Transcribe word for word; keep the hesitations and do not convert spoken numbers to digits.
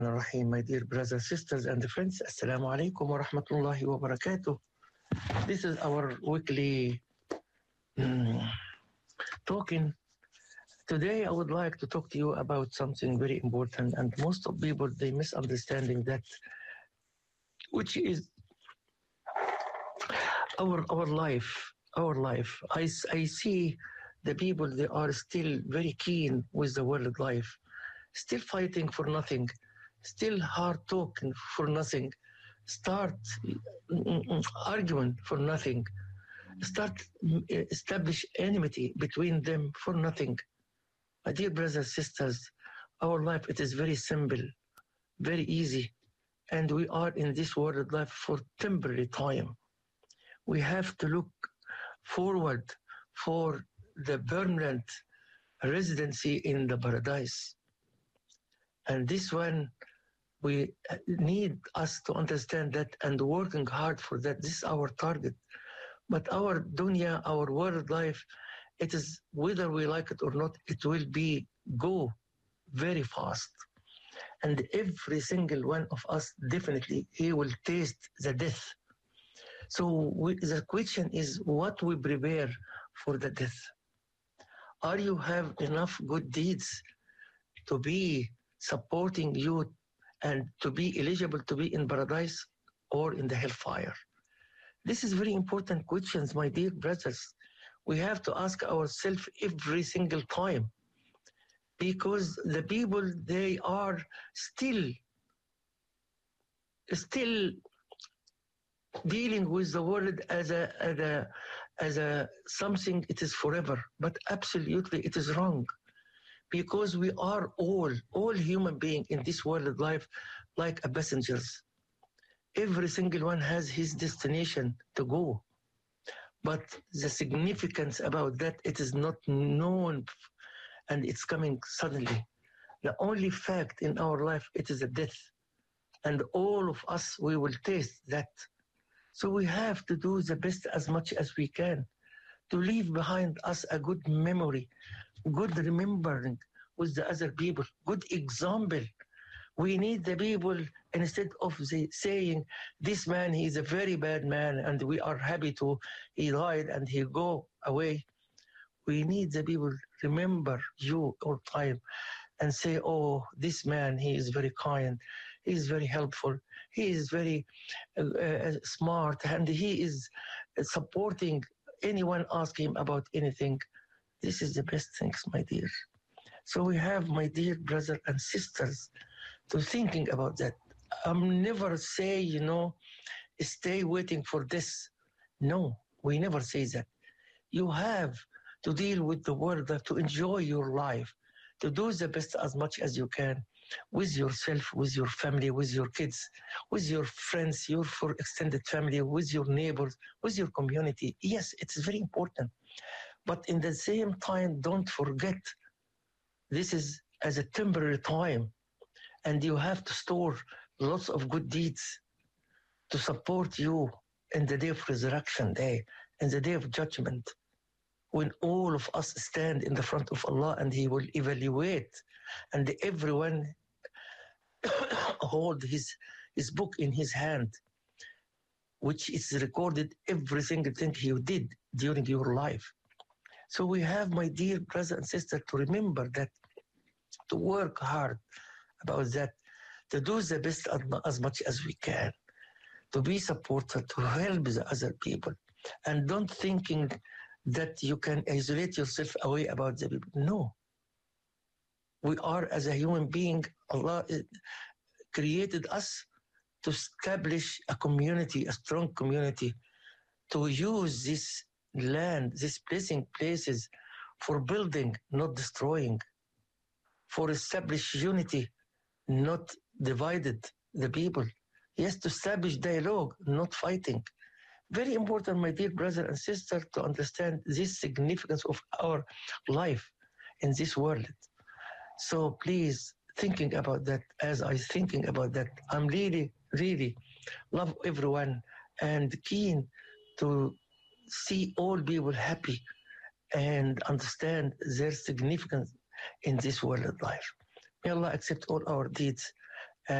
Rahim, my dear brothers, sisters, and friends. Assalamu alaikum wa rahmatullahi wa barakatuh. This is our weekly mm, talking. Today, I would like to talk to you about something very important, and most of people they misunderstanding that, which is our our life. Our life. I, I see the people they are still very keen with the world life, still fighting for nothing, still hard talking for nothing, start mm, arguing for nothing, start mm, establish enmity between them for nothing. My dear brothers, sisters, our life it is very simple, very easy, and we are in this world life for temporary time. We have to look forward for the permanent residency in the paradise. And this one, we need us to understand that and working hard for that. This is our target. But our dunya, our world life, it is whether we like it or not, it will be go very fast. And every single one of us, definitely, he will taste the death. So we, the question is what we prepare for the death. Are you have enough good deeds to be supporting you and to be eligible to be in paradise or in the hellfire? This is very important questions, my dear brothers. We have to ask ourselves every single time, because the people, they are still, still dealing with the world as a, as a, as a something it is forever, but absolutely it is wrong. Because we are all, all human beings in this world life like a passengers. Every single one has his destination to go. But the significance about that, it is not known and it's coming suddenly. The only fact in our life, it is a death. And all of us, we will taste that. So we have to do the best as much as we can to leave behind us a good memory, good remembering with the other people, good example. We need the people, instead of the saying, this man, he is a very bad man, and we are happy to, he died and he go away. We need the people remember you all time and say, oh, this man, he is very kind, he is very helpful, he is very uh, uh, smart, and he is supporting anyone ask him about anything. This is the best things, my dear. So we have, my dear brothers and sisters, to thinking about that. I'm never say, you know, stay waiting for this. No, we never say that. You have to deal with the world, to enjoy your life, to do the best as much as you can with yourself, with your family, with your kids, with your friends, your for extended family, with your neighbors, with your community. Yes, it's very important. But in the same time, don't forget, this is as a temporary time, and you have to store lots of good deeds to support you in the day of resurrection day, in the day of judgment, when all of us stand in the front of Allah and He will evaluate, and everyone hold his, his book in his hand, which is recorded every single thing you did during your life. So we have, my dear brother and sister, to remember that, to work hard about that, to do the best as much as we can, to be supported, to help the other people, and don't thinking that you can isolate yourself away about the people. No. We are, as a human being, Allah created us to establish a community, a strong community, to use this land, these blessing places for building, not destroying, for establish unity, not divided the people. Yes, to establish dialogue, not fighting. Very important, my dear brother and sister, to understand this significance of our life in this world. So please, thinking about that, as I thinking about that, I'm really, really love everyone and keen to see all people happy and understand their significance in this world of life. May Allah accept all our deeds